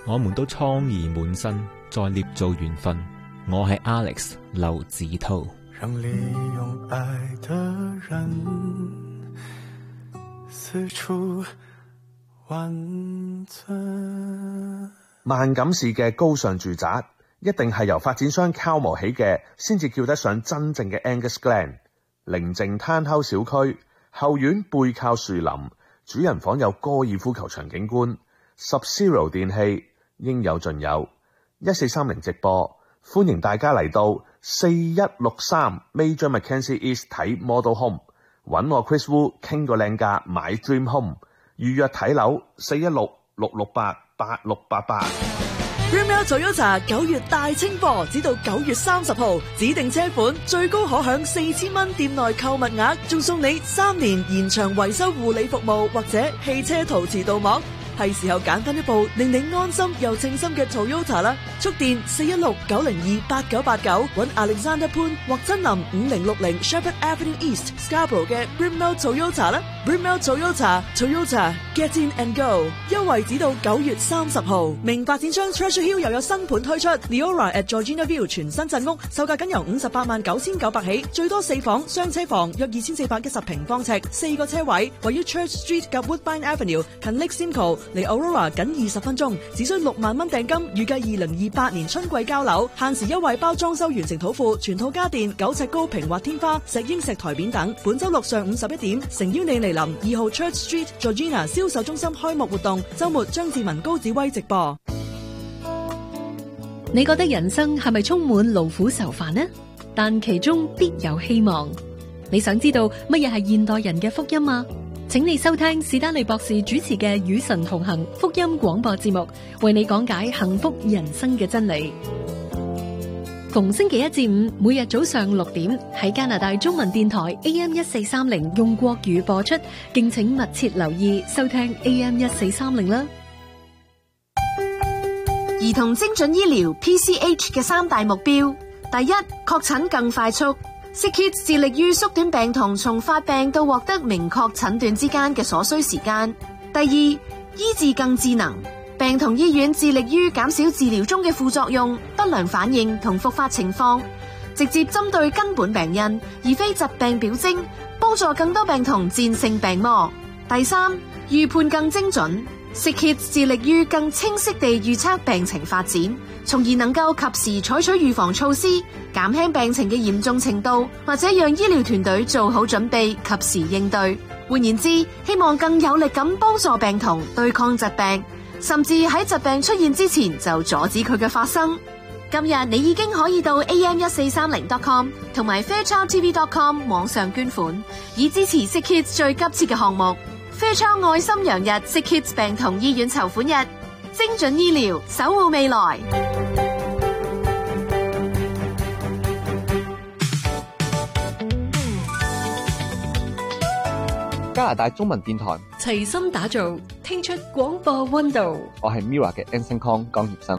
我們都瘡痍滿身，再捏造緣分。我係 Alex 劉子韜。 讓利用愛的人四處玩存。 萬錦市嘅高尚住宅一定係由發展商敲磨起嘅，先至叫得上真正嘅 Angus Glen。寧靜攤口小區，後院背靠樹林，主人房有高爾夫球場景觀。Sub-Zero 電器應有盡有。1430直播，歡迎大家嚟到4163 Major Mackenzie East 睇 Model Home， 揾我 Chris Wu 傾個靚價買 Dream Home， 預約睇樓416-668-8688。 Brimell Toyota 9月大清貨，只到9月30號，指定車款最高可享4000蚊店內購物額，仲送你3年延長維修護理服務或者汽車陶瓷鍍膜。係時候揀翻一部令你安心又稱心嘅 Toyota 啦！速電416-902-8989，揾 Alexander 潘或真林5060 Shepherd Avenue East Scarborough 嘅 Brimell Toyota 啦。Brimell Toyota Get in and go， 優惠只到9月30號。名發展商 Treasure Hill 又有新盤推出 Leora at Georgina View 全新鎮屋，售價僅由589900起，最多4房雙車房，約2410平方尺，4個車位，位於 Church Street 及 Woodbine Avenue， 近 Lake Simcoe。嚟 Aurora 僅20分鐘，只需6萬蚊訂金，預計2028年春季交樓，限時優惠包裝修完成土庫，全套家電9尺高平滑天花、石英石台面等。本周六上午11點，誠邀你嚟臨2號 Church Street Georgina 銷售中心開幕活動，周末張志文高子威直播。 你覺得人生係咪充滿勞苦愁煩呢？但其中必有希望。你想知道乜嘢係現代人嘅福音啊？請你收聽史丹利博士主持嘅與神同行福音廣播節目，為你講解幸福人生嘅真理。逢星期一至五，每日早上6點喺加拿大中文電台 AM1430 用國語播出，敬請密切留意收聽 AM1430 啦。 兒童精準醫療 PCH 嘅3大目標：第一，確診更快速。SickKids 致力於縮短病童從發病到獲得明確診斷之間嘅所需時間。第二，醫治更智能。病童醫院致力於減少治療中嘅副作用、不良反應同復發情況，直接針對根本病因，而非疾病表徵，幫助更多病童戰勝病魔。第三，預判更精準。SickKids 致力於更清晰地預測病情發展，從而能夠及時採取預防措施，減輕病情嘅嚴重程度，或者讓醫療團隊做好準備，及時應對。換言之，希望更有力咁幫助病童對抗疾病，甚至喺疾病出現之前就阻止佢嘅發生。今日你已經可以到 am1430.com 同埋 fairchildtv.com 網上捐款，以支持 SickKids 最急切嘅項目。Fairchild 愛心洋日 SickKids 病童醫院籌款日，精準醫療守護未來。 加拿大中文電台齊心打造，聽出廣播溫度。 我係 Mirror 嘅 Anson Kong 江業生。